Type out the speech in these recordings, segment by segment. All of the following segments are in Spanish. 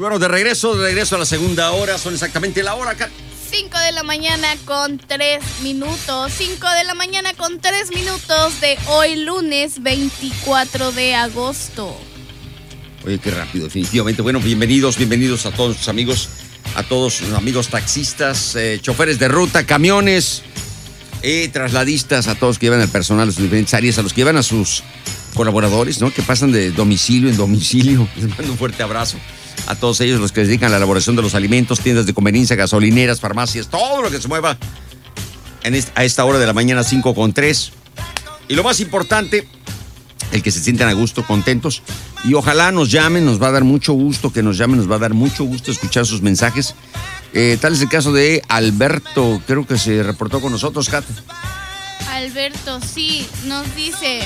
bueno, de regreso a la segunda hora. Son exactamente la hora acá. 5 de la mañana con 3 minutos. 5 de la mañana con 3 minutos de hoy lunes 24 de agosto. Oye, qué rápido, definitivamente. Bueno, bienvenidos a todos los amigos, taxistas, choferes de ruta, camiones, trasladistas, a todos que llevan el personal a sus diferentes áreas, a los que llevan a sus colaboradores, ¿no? Que pasan de domicilio en domicilio. Les mando un fuerte abrazo a todos ellos, los que se dedican a la elaboración de los alimentos, tiendas de conveniencia, gasolineras, farmacias, todo lo que se mueva a esta hora de la mañana, 5:03. Y lo más importante, el que se sientan a gusto, contentos. Y ojalá nos llamen, nos va a dar mucho gusto que nos llamen, nos va a dar mucho gusto escuchar sus mensajes. Tal es el caso de Alberto, creo que se reportó con nosotros, Kat. Alberto, sí, nos dice: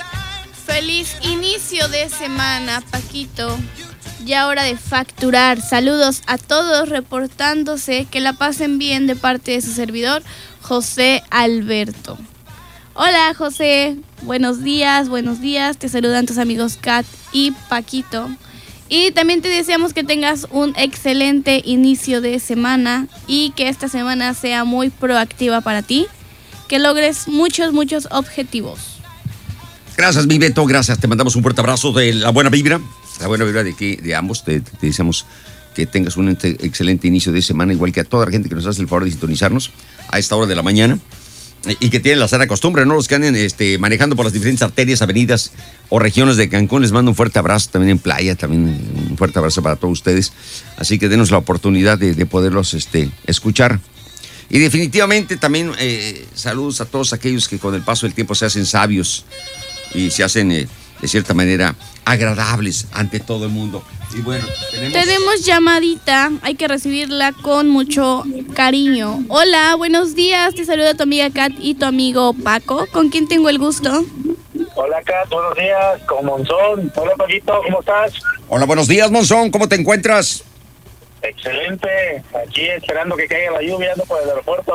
feliz inicio de semana, Paquito. Ya hora de facturar. Saludos a todos reportándose. Que la pasen bien de parte de su servidor, José Alberto. Hola, José. Buenos días. Te saludan tus amigos Kat y Paquito. Y también te deseamos que tengas un excelente inicio de semana y que esta semana sea muy proactiva para ti. Que logres muchos objetivos. Gracias, mi Beto, gracias. Te mandamos un fuerte abrazo de la buena vibra. La buena vibra de ambos. Te deseamos que tengas un excelente inicio de semana, igual que a toda la gente que nos hace el favor de sintonizarnos a esta hora de la mañana y que tienen la sana costumbre, ¿no? Los que anden manejando por las diferentes arterias, avenidas o regiones de Cancún, les mando un fuerte abrazo. También en playa, también un fuerte abrazo para todos ustedes. Así que denos la oportunidad de poderlos escuchar. Y definitivamente también saludos a todos aquellos que con el paso del tiempo se hacen sabios y se hacen de cierta manera agradables ante todo el mundo. Y bueno, tenemos llamadita, hay que recibirla con mucho cariño. Hola, buenos días, te saluda tu amiga Kat y tu amigo Paco. ¿Con quién tengo el gusto? Hola, Kat, buenos días, con Monzón. Hola, Paquito, ¿cómo estás? Hola, buenos días, Monzón, ¿cómo te encuentras? Excelente, aquí esperando que caiga la lluvia, ando por el aeropuerto.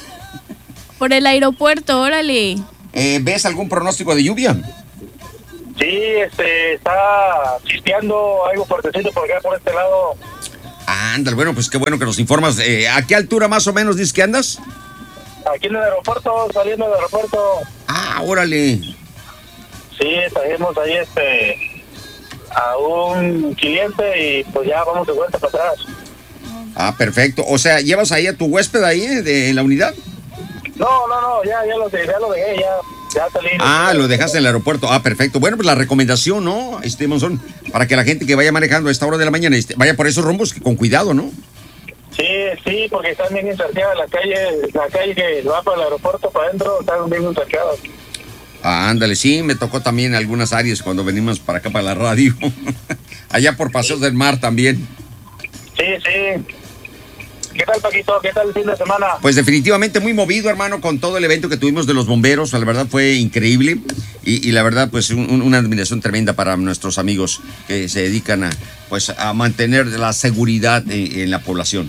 Por el aeropuerto, órale. ¿Ves algún pronóstico de lluvia? Sí, está chispeando algo fuertecito por acá, por este lado. Ándale, bueno, pues qué bueno que nos informas. ¿A qué altura más o menos dices que andas? Aquí en el aeropuerto, saliendo del aeropuerto. Ah, órale. Sí, salimos ahí a un cliente y pues ya vamos de vuelta para atrás. Ah, perfecto. O sea, ¿llevas ahí a tu huésped ahí de la unidad? No, ya lo dejé, ya salí. Ah, lo dejaste en el aeropuerto. Ah, perfecto. Bueno, pues la recomendación, ¿no? Monzón, para que la gente que vaya manejando a esta hora de la mañana vaya por esos rumbos con cuidado, ¿no? Sí, porque están bien encharcadas la calle que va para el aeropuerto para adentro, están bien encharcadas. Ah, ándale, sí, me tocó también algunas áreas cuando venimos para acá, para la radio. Allá por Paseos del Mar también. Sí. ¿Qué tal, Paquito? ¿Qué tal el fin de semana? Pues definitivamente muy movido, hermano, con todo el evento que tuvimos de los bomberos. La verdad fue increíble y la verdad, pues una admiración tremenda para nuestros amigos que se dedican a mantener la seguridad en la población.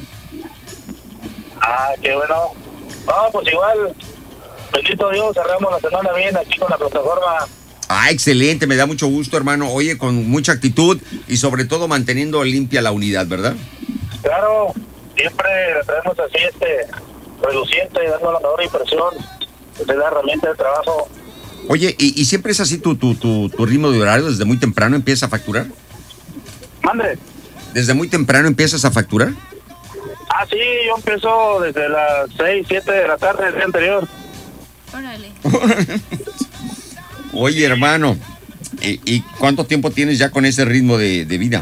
Ah, qué bueno. No, pues igual, bendito Dios, cerramos la semana bien aquí con la plataforma. Ah, excelente, me da mucho gusto, hermano. Oye, con mucha actitud y sobre todo manteniendo limpia la unidad, ¿verdad? Claro. Siempre traemos así reluciente, dando la mejor impresión de la herramienta de trabajo. Oye, ¿y siempre es así tu ritmo de horario? ¿Desde muy temprano empiezas a facturar? ¿Mande? ¿Desde muy temprano empiezas a facturar? Ah, sí, yo empiezo desde las 6, 7 de la tarde del día anterior. Órale. Oye, hermano, ¿y cuánto tiempo tienes ya con ese ritmo de vida?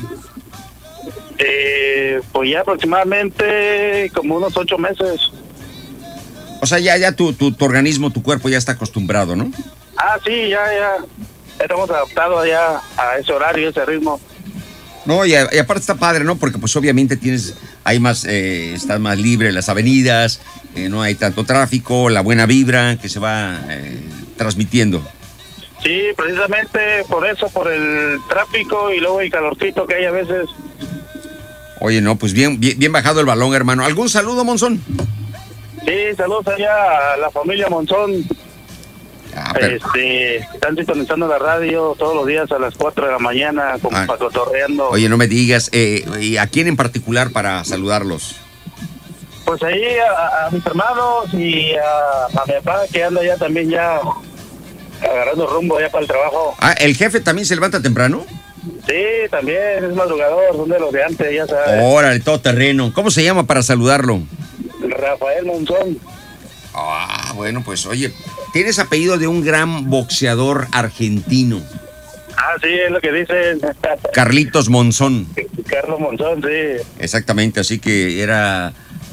Pues ya aproximadamente como unos 8 meses. O sea, ya tu organismo, tu cuerpo ya está acostumbrado, ¿no? Ah, sí, ya estamos adaptados ya a ese horario, ese ritmo. No, y aparte está padre, ¿no? Porque pues obviamente estás más libre en las avenidas, no hay tanto tráfico, la buena vibra que se va transmitiendo. Sí, precisamente por eso, por el tráfico y luego el calorcito que hay a veces. Oye, no, pues bien bajado el balón, hermano. ¿Algún saludo, Monzón? Sí, saludos allá a la familia Monzón. Están sintonizando la radio todos los días a las 4 de la mañana, como pacotorreando. Oye, no me digas, ¿y a quién en particular para saludarlos? Pues ahí a mis hermanos y a mi papá, que anda ya también ya agarrando rumbo ya para el trabajo. ¿El jefe también se levanta temprano? Sí, también, es madrugador, son de los de antes, ya sabes. Órale, todo terreno. ¿Cómo se llama para saludarlo? Rafael Monzón. Bueno, pues oye, tienes apellido de un gran boxeador argentino. Sí, es lo que dicen. Carlitos Monzón. Carlos Monzón, sí. Exactamente, así que era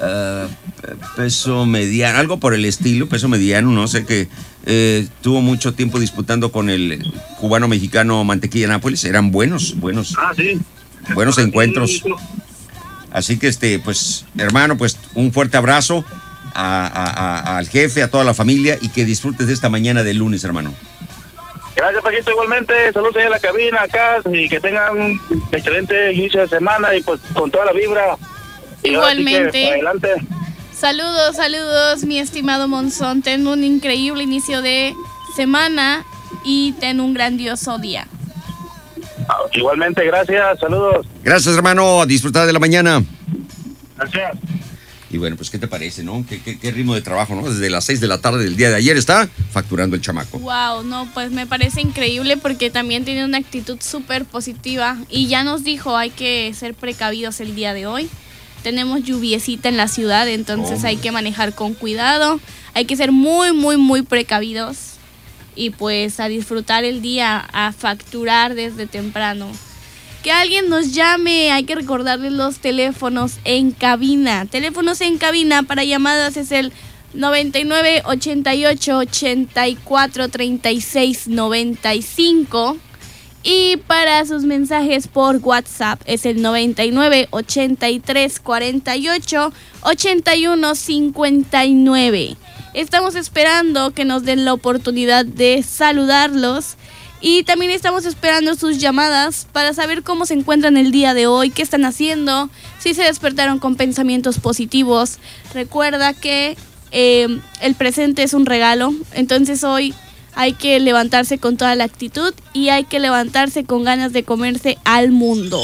peso mediano, algo por el estilo, peso mediano, no sé, que tuvo mucho tiempo disputando con el cubano-mexicano Mantequilla Nápoles. Eran buenos. Sí. Buenos encuentros. Así que, pues, hermano, pues, un fuerte abrazo al jefe, a toda la familia, y que disfrutes de esta mañana de lunes, hermano. Gracias, Paquito, igualmente. Saludos ahí a la cabina acá y que tengan un excelente inicio de semana y pues con toda la vibra. Igualmente. Adelante. Saludos, mi estimado Monzón. Ten un increíble inicio de semana y ten un grandioso día. Igualmente, gracias, saludos. Gracias, hermano, a disfrutar de la mañana. Gracias. Y bueno, pues, ¿qué te parece, no? ¿Qué ritmo de trabajo, no? Desde las 6 de la tarde del día de ayer está facturando el chamaco. Wow, no, pues me parece increíble porque también tiene una actitud súper positiva y ya nos dijo, hay que ser precavidos el día de hoy. Tenemos lluviecita en la ciudad, entonces hay que manejar con cuidado, hay que ser muy, muy, muy precavidos y pues a disfrutar el día, a facturar desde temprano. Que alguien nos llame, hay que recordarles los teléfonos en cabina. Teléfonos en cabina para llamadas es el 99 88 84 36 95 y para sus mensajes por WhatsApp es el 99 83 48 81 59. Estamos esperando que nos den la oportunidad de saludarlos. Y también estamos esperando sus llamadas para saber cómo se encuentran el día de hoy, qué están haciendo, si se despertaron con pensamientos positivos. Recuerda que el presente es un regalo, entonces hoy hay que levantarse con toda la actitud y hay que levantarse con ganas de comerse al mundo.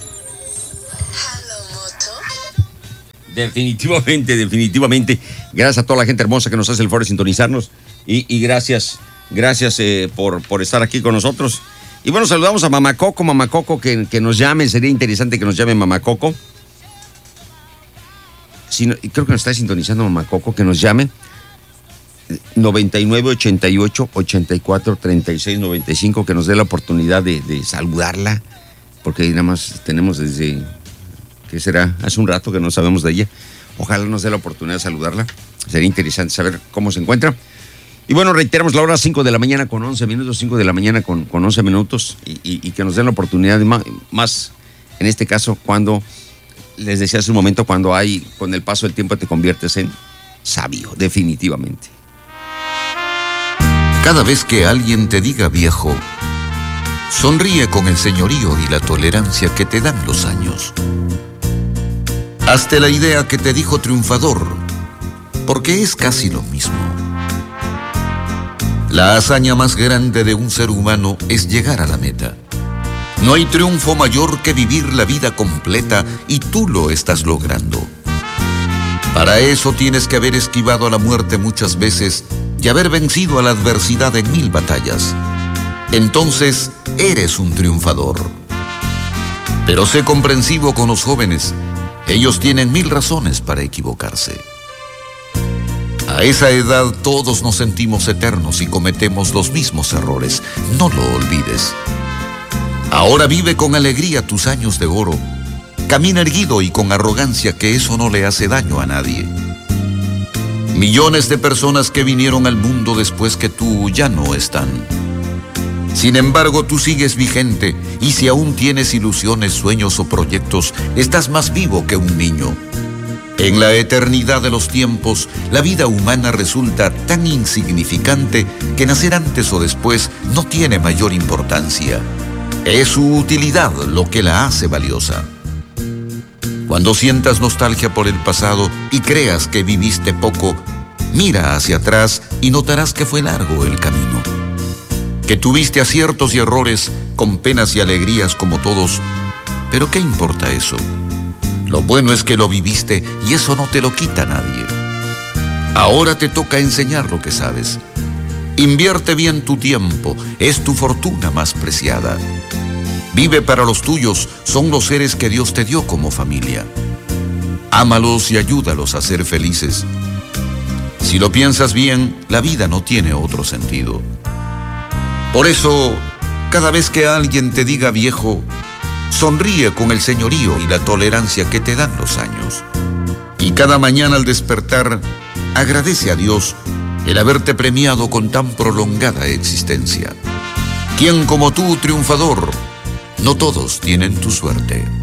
Definitivamente. Gracias a toda la gente hermosa que nos hace el favor de sintonizarnos y gracias por estar aquí con nosotros. Y bueno, saludamos a Mamá Coco, que nos llame. Sería interesante que nos llame Mamá Coco. Sí, creo que nos está sintonizando Mamá Coco, que nos llame 99 88 84 36 95, que nos dé la oportunidad de saludarla, porque nada más tenemos desde, ¿qué será? Hace un rato que no sabemos de ella. Ojalá nos dé la oportunidad de saludarla. Sería interesante saber cómo se encuentra. Y bueno, reiteramos la hora 5 de la mañana con 11 minutos, 5 de la mañana con 11 minutos, y que nos den la oportunidad de más, en este caso, cuando, les decía hace un momento, con el paso del tiempo te conviertes en sabio, definitivamente. Cada vez que alguien te diga viejo, sonríe con el señorío y la tolerancia que te dan los años. Hazte la idea que te dijo triunfador, porque es casi lo mismo. La hazaña más grande de un ser humano es llegar a la meta. No hay triunfo mayor que vivir la vida completa y tú lo estás logrando. Para eso tienes que haber esquivado a la muerte muchas veces y haber vencido a la adversidad en 1000 batallas. Entonces, eres un triunfador. Pero sé comprensivo con los jóvenes. Ellos tienen 1000 razones para equivocarse. A esa edad todos nos sentimos eternos y cometemos los mismos errores. No lo olvides. Ahora vive con alegría tus años de oro. Camina erguido y con arrogancia, que eso no le hace daño a nadie. Millones de personas que vinieron al mundo después que tú ya no están. Sin embargo, tú sigues vigente y si aún tienes ilusiones, sueños o proyectos, estás más vivo que un niño. En la eternidad de los tiempos, la vida humana resulta tan insignificante que nacer antes o después no tiene mayor importancia. Es su utilidad lo que la hace valiosa. Cuando sientas nostalgia por el pasado y creas que viviste poco, Mira hacia atrás y notarás que fue largo el camino. Que tuviste aciertos y errores, con penas y alegrías como todos. Pero ¿qué importa eso? Lo bueno es que lo viviste y eso no te lo quita nadie. Ahora te toca enseñar lo que sabes. Invierte bien tu tiempo, es tu fortuna más preciada. Vive para los tuyos, son los seres que Dios te dio como familia. Ámalos y ayúdalos a ser felices. Si lo piensas bien, la vida no tiene otro sentido. Por eso, cada vez que alguien te diga viejo, sonríe con el señorío y la tolerancia que te dan los años. Y cada mañana al despertar, agradece a Dios el haberte premiado con tan prolongada existencia. ¿Quién como tú, triunfador? No todos tienen tu suerte.